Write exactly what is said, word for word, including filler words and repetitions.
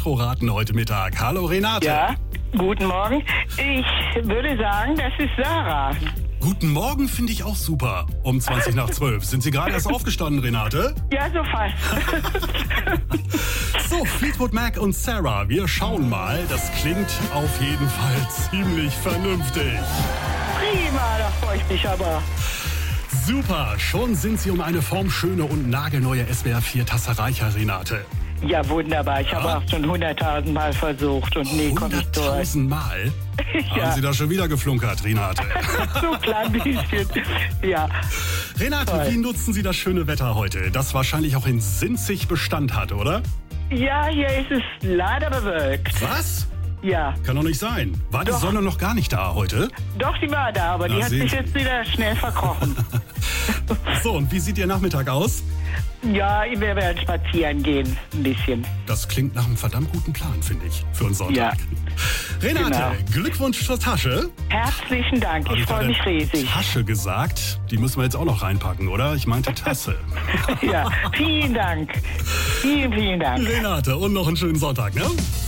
Retro-Raten heute Mittag. Hallo Renate. Ja, guten Morgen. Ich würde sagen, das ist Sarah. Guten Morgen finde ich auch super. Um zwanzig nach zwölf. Sind Sie gerade erst aufgestanden, Renate? Ja, so fast. So, Fleetwood Mac und Sarah, wir schauen mal. Das klingt auf jeden Fall ziemlich vernünftig. Prima, da freue ich mich aber. Super, schon sind Sie um eine formschöne und nagelneue S W R vier Tasse reicher, Renate. Ja, wunderbar. Ich habe Ja. auch schon hunderttausend Mal versucht und nee, komm ich durch. hunderttausend Mal? Ja. Haben Sie da schon wieder geflunkert, Renate? So ein klein bisschen. Ja. Renate, Toll. wie nutzen Sie das schöne Wetter heute, das wahrscheinlich auch in Sinzig Bestand hat, oder? Ja, hier ist es leider bewölkt. Was? Ja. Kann doch nicht sein. War die Doch. Sonne noch gar nicht da heute? Doch, die war da, aber die Na, hat sehen sich Sie. jetzt wieder schnell verkrochen. So, und wie sieht Ihr Nachmittag aus? Ja, wir werden spazieren gehen, ein bisschen. Das klingt nach einem verdammt guten Plan, finde ich, für einen Sonntag. Ja. Renate, Genau. Glückwunsch zur Tasche. Herzlichen Dank, Hab ich freue gerade mich riesig. Tasche gesagt. Die müssen wir jetzt auch noch reinpacken, oder? Ich meinte Tasse. Ja, vielen Dank. Vielen, vielen Dank. Renate, und noch einen schönen Sonntag, ne?